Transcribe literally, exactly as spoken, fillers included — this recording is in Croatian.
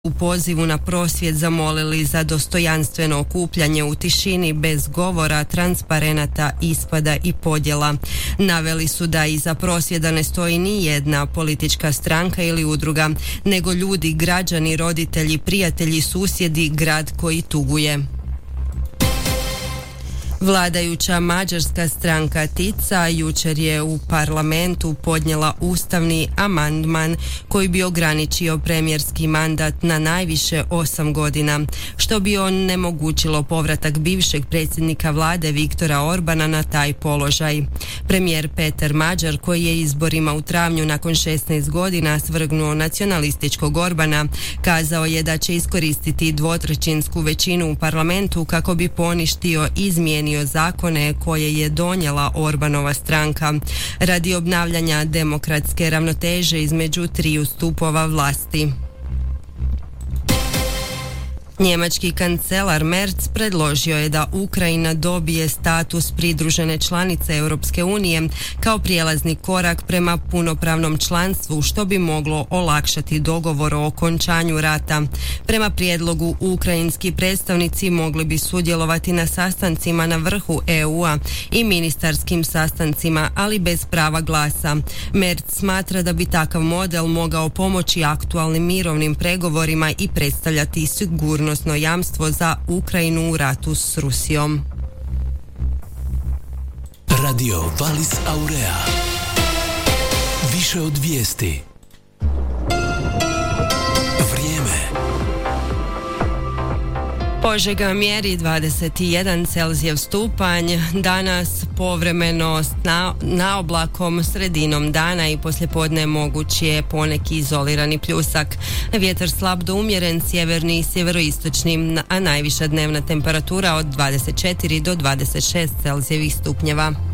u pozivu na prosvjed zamolili za dostojanstveno okupljanje u tišini bez govora, transparenata, ispada i podjela. Naveli su da iza prosvjeda ne stoji ni jedna politička stranka ili udruga, nego ljudi, građani, roditelji, prijatelji, susjedi, grad koji tuguje. Vladajuća mađarska stranka Tica jučer je u parlamentu podnijela ustavni amandman koji bi ograničio premijerski mandat na najviše osam godina, što bi onemogućilo povratak bivšeg predsjednika vlade Viktora Orbana na taj položaj. Premijer Peter Mađar, koji je izborima u travnju nakon šesnaest godina svrgnuo nacionalističkog Orbana, kazao je da će iskoristiti dvotrećinsku većinu u parlamentu kako bi poništio izmjeni zakone koje je donijela Orbanova stranka radi obnavljanja demokratske ravnoteže između triju stupova vlasti. Njemački kancelar Merz predložio je da Ukrajina dobije status pridružene članice Europske unije kao prijelazni korak prema punopravnom članstvu, što bi moglo olakšati dogovor o okončanju rata. Prema prijedlogu, ukrajinski predstavnici mogli bi sudjelovati na sastancima na vrhu E U-a i ministarskim sastancima, ali bez prava glasa. Merz smatra da bi takav model mogao pomoći aktualnim mirovnim pregovorima i predstavljati sigurnost jamstvo za Ukrajinu u ratu s Rusijom. Radio Valis Aurea. Više od vijesti. Požega mjeri dvadeset jedan Celzijev stupanj, danas povremeno na, na oblakom sredinom dana i poslijepodne moguć je poneki izolirani pljusak. Vjetar slab do umjeren, sjeverni i sjeveroistočni, a najviša dnevna temperatura od dvadeset četiri do dvadeset šest Celzijevih stupnjeva.